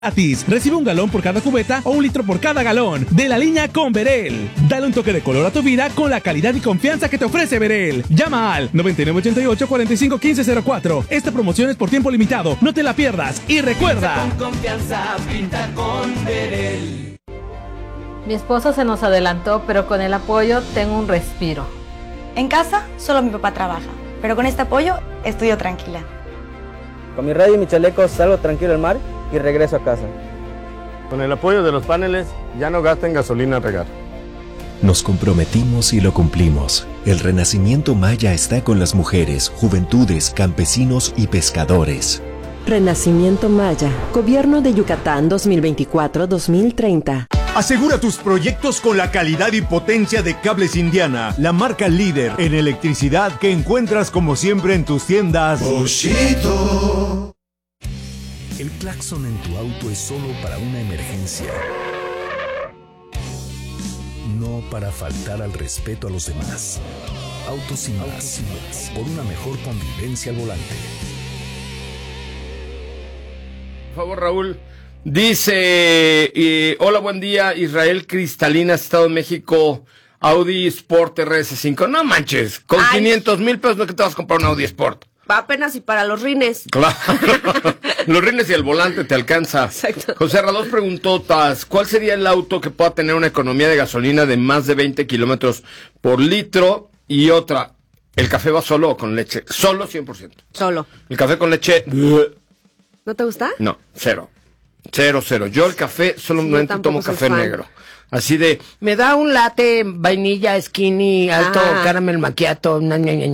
Gratis. Recibe un galón por cada cubeta o un litro por cada galón de la línea con Berel. Dale un toque de color a tu vida con la calidad y confianza que te ofrece Berel. Llama al 9988-451504. Esta promoción es por tiempo limitado. No te la pierdas. Y recuerda, Con confianza, pinta con Berel. Mi esposo se nos adelantó, pero con el apoyo tengo un respiro. En casa, solo mi papá trabaja, pero con este apoyo estudio tranquila. Con mi radio y mi chaleco salgo tranquilo al mar y regreso a casa. Con el apoyo de los paneles, ya no gasten gasolina a regar. Nos comprometimos y lo cumplimos. El Renacimiento Maya está con las mujeres, juventudes, campesinos y pescadores. Renacimiento Maya, Gobierno de Yucatán 2024-2030. Asegura tus proyectos con la calidad y potencia de Cables Indiana, la marca líder en electricidad que encuentras como siempre en tus tiendas. Boschito. El claxon en tu auto es solo para una emergencia. No para faltar al respeto a los demás. Autos y más. Por una mejor convivencia al volante. Por favor, Raúl. Dice, hola, buen día, Israel Cristalina, Estado de México, Audi Sport RS5. No manches, con 500,000 pesos no es que te vas a comprar un Audi Sport. Va apenas y para los rines. Claro, los rines y el volante te alcanza. Exacto. José Ra, dos preguntotas. ¿Cuál sería el auto que pueda tener una economía de gasolina de más de 20 kilómetros por litro? Y otra, ¿el café va solo o con leche? Solo 100%. Solo. ¿El café con leche? ¿No te gusta? No, cero. Cero. Yo el café solamente tomo café negro. Así de, me da un latte, vainilla, skinny, alto, caramel macchiato,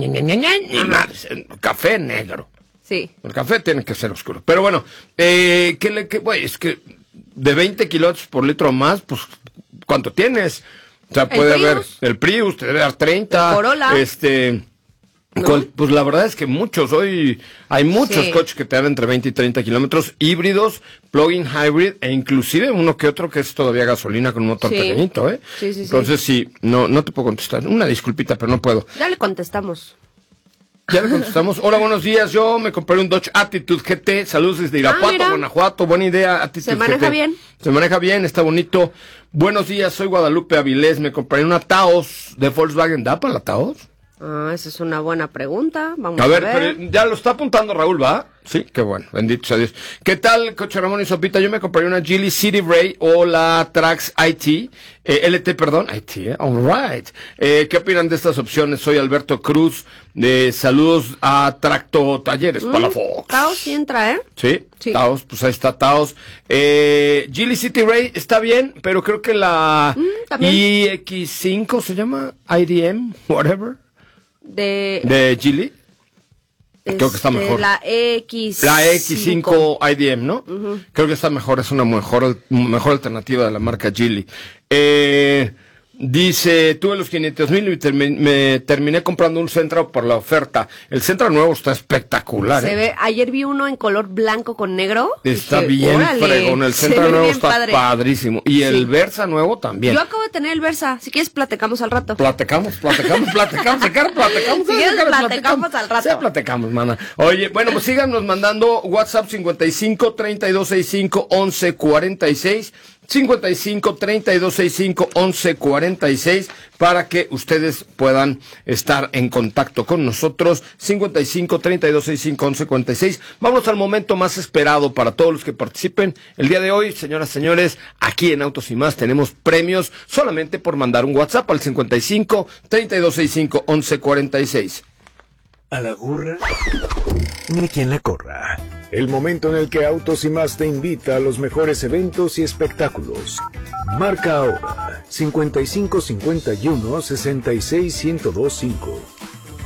café negro. Sí. El café tiene que ser oscuro. Pero bueno, es que de 20 kilómetros por litro más, pues, ¿cuánto tienes? O sea, puede haber el Prius, te debe dar 30. El Corolla. ¿No? Pues la verdad es que hay muchos coches que te dan entre 20 y 30 kilómetros, híbridos, plug-in hybrid, e inclusive uno que otro que es todavía gasolina con un motor pequeñito, ¿eh? Sí. Entonces no te puedo contestar. Una disculpita, pero no puedo. Ya le contestamos. Ya le contestamos. Hola, buenos días. Yo me compré un Dodge Attitude GT. Saludos desde Irapuato, Guanajuato. Buena idea, Attitude GT. Se maneja bien. Se maneja bien, está bonito. Buenos días, soy Guadalupe Avilés. Me compré una Taos de Volkswagen. ¿Da para la Taos? Esa es una buena pregunta. Vamos A a ver, ver. pero ya lo está apuntando Raúl, ¿va? Sí, qué bueno, bendito sea Dios. ¿Qué tal, Coche Ramón y Sopita? Yo me compré una Geely City Ray o la Trax LT, all right. ¿Qué opinan de estas opciones? Soy Alberto Cruz, saludos a Tracto Talleres, Palafox. Taos sí entra, ¿eh? Sí, Taos, pues ahí está Taos. Geely City Ray está bien, pero creo que la iX5 se llama, IDM, whatever. De Geely. Creo que está mejor. La X5. La X5 IDM, ¿no? Creo que está mejor, es una mejor alternativa de la marca Geely. Dice, tuve los 500,000 y me terminé comprando un Sentra por la oferta. El Sentra nuevo está espectacular. Ayer vi uno en color blanco con negro. Está bien fregón. El Sentra nuevo está padrísimo. Y el Versa nuevo también. Yo acabo de tener el Versa. Si quieres, platicamos al rato. Platicamos. Si quieres, platicamos al rato. Sí, platicamos, mana. Oye, bueno, pues síganos mandando WhatsApp 55 3265 1146. 55 3265 1146 para que ustedes puedan estar en contacto con nosotros. 55 3265 1146. Vamos al momento más esperado para todos los que participen. El día de hoy, señoras y señores, aquí en Autos y Más tenemos premios solamente por mandar un WhatsApp al 55 3265 1146. A la gorra, ni quien la corra. El momento en el que Autos y Más te invita a los mejores eventos y espectáculos. Marca ahora 55 51 66 1025.